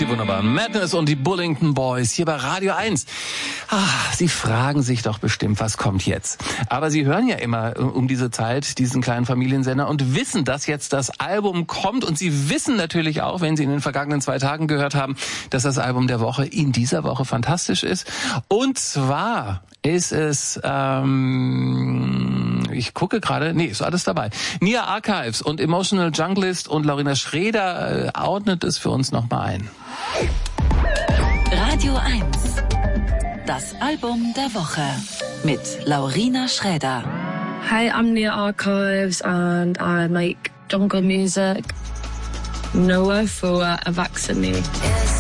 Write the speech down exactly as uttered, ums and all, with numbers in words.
Die wunderbaren Madness und die Bullington Boys hier bei Radio eins. Ah, Sie fragen sich doch bestimmt, was kommt jetzt? Aber Sie hören ja immer um diese Zeit diesen kleinen Familiensender und wissen, dass jetzt das Album kommt. Und Sie wissen natürlich auch, wenn Sie in den vergangenen zwei Tagen gehört haben, dass das Album der Woche in dieser Woche fantastisch ist. Und zwar ist es, ähm, ich gucke gerade, nee, ist alles dabei. Nia Archives und Emotional Junglist und Laurina Schreder äh, ordnet es für uns nochmal ein. Radio eins. Das Album der Woche mit Laurina Schreder. Hi, I'm Nia Archives and I make jungle music. Noah for a vaccine.